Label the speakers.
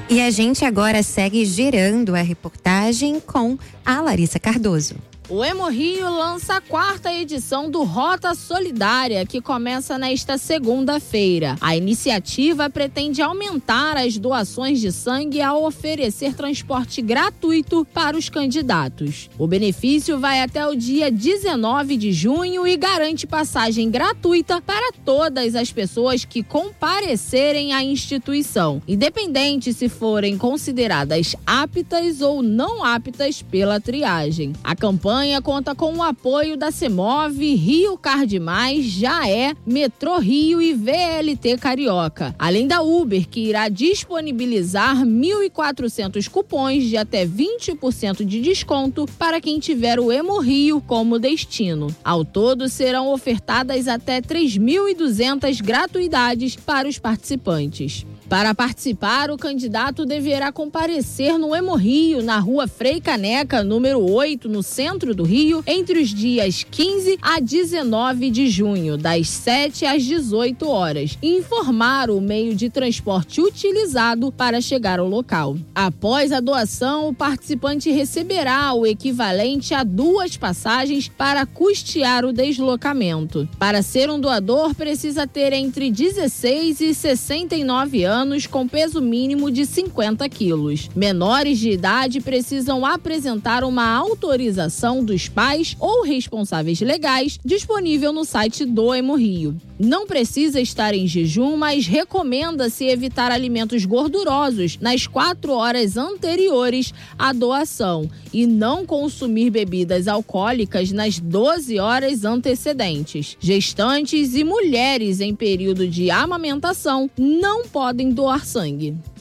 Speaker 1: E a gente agora segue gerando a reportagem com a Larissa Cardoso.
Speaker 2: O Hemorrio lança a 4ª edição do Rota Solidária, que começa nesta segunda-feira. A iniciativa pretende aumentar as doações de sangue ao oferecer transporte gratuito para os candidatos. O benefício vai até o dia 19 de junho e garante passagem gratuita para todas as pessoas que comparecerem à instituição, independente se forem consideradas aptas ou não aptas pela triagem. A campanha conta com o apoio da Semov, Rio Card Mais, Jaé, Metrô Rio e VLT Carioca, além da Uber, que irá disponibilizar 1.400 cupons de até 20% de desconto para quem tiver o Hemorrio como destino. Ao todo, serão ofertadas até 3.200 gratuidades para os participantes. Para participar, o candidato deverá comparecer no Hemorrio, na Rua Frei Caneca, número 8, no centro do Rio, entre os dias 15 a 19 de junho, das 7 às 18 horas, e informar o meio de transporte utilizado para chegar ao local. Após a doação, o participante receberá o equivalente a 2 passagens para custear o deslocamento. Para ser um doador, precisa ter entre 16 e 69 anos, com peso mínimo de 50 quilos. Menores de idade precisam apresentar uma autorização dos pais ou responsáveis legais disponível no site do Hemorrio. Não precisa estar em jejum, mas recomenda-se evitar alimentos gordurosos nas 4 horas anteriores à doação e não consumir bebidas alcoólicas nas 12 horas antecedentes. Gestantes e mulheres em período de amamentação não podem doar sangue.